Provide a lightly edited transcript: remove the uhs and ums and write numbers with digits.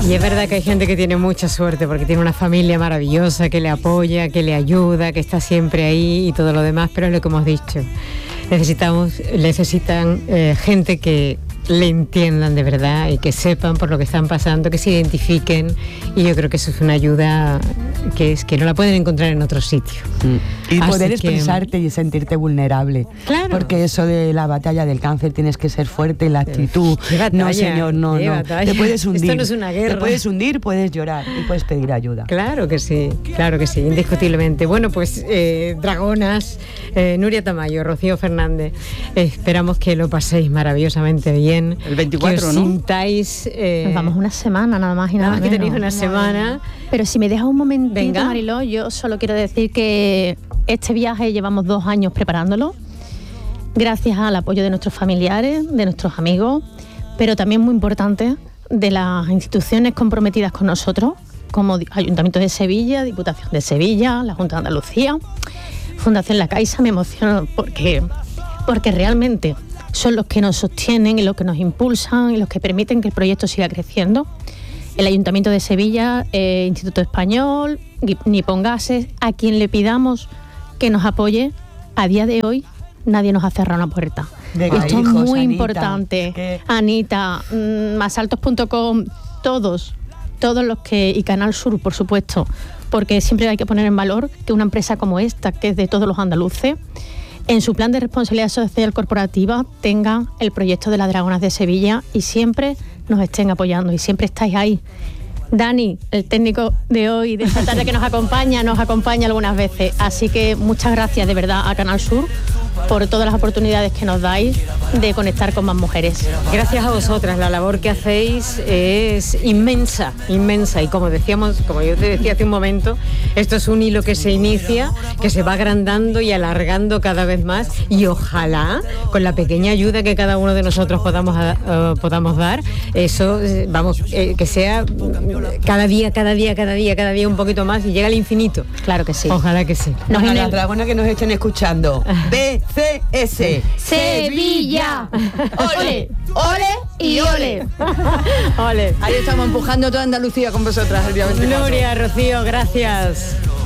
Y es verdad que hay gente que tiene mucha suerte porque tiene una familia maravillosa que le apoya, que le ayuda, que está siempre ahí y todo lo demás, pero es lo que hemos dicho. Necesitan gente que le entiendan de verdad y que sepan por lo que están pasando, que se identifiquen, y yo creo que eso es una ayuda que no la pueden encontrar en otro sitio. Y poder expresarte y sentirte vulnerable. Claro. Porque eso de la batalla del cáncer tienes que ser fuerte, la actitud. No, señor, no. Te puedes hundir. Esto no es una guerra. Te puedes hundir, puedes llorar y puedes pedir ayuda. Claro que sí, indiscutiblemente. Bueno, pues dragonas, Nuria Tamayo, Rocío Fernández, esperamos que lo paséis maravillosamente bien. El 24, que os ¿no? sintáis... Nos vamos una semana, nada más y nada menos. Que tenéis una semana. Pero si me dejas un momentito, venga. Mariló, yo solo quiero decir que este viaje llevamos 2 años preparándolo, gracias al apoyo de nuestros familiares, de nuestros amigos, pero también muy importante, de las instituciones comprometidas con nosotros, como Ayuntamiento de Sevilla, Diputación de Sevilla, la Junta de Andalucía, Fundación La Caixa. Me emociono porque realmente son los que nos sostienen y los que nos impulsan y los que permiten que el proyecto siga creciendo. El Ayuntamiento de Sevilla, Instituto Español, Nippon Gases, a quien le pidamos que nos apoye, a día de hoy nadie nos ha cerrado una puerta. Esto es muy importante. Anita, masaltos.com, todos los que, y Canal Sur, por supuesto, porque siempre hay que poner en valor que una empresa como esta, que es de todos los andaluces, en su plan de responsabilidad social corporativa tenga el proyecto de las Dragonas de Sevilla y siempre nos estén apoyando y siempre estáis ahí. Dani, el técnico de hoy, de esta tarde que nos acompaña algunas veces. Así que muchas gracias de verdad a Canal Sur por todas las oportunidades que nos dais de conectar con más mujeres. Gracias a vosotras, la labor que hacéis es inmensa, y como yo te decía hace un momento, esto es un hilo que se inicia, que se va agrandando y alargando cada vez más, y ojalá con la pequeña ayuda que cada uno de nosotros podamos dar, eso que sea cada día un poquito más y llega al infinito. Claro que sí. Ojalá que sí. Las dragonas que nos estén escuchando. BCS Sevilla. Ole, ole y ole. Ole. Ahí estamos empujando toda Andalucía con vosotras el día 24. Nuria, Rocío, gracias.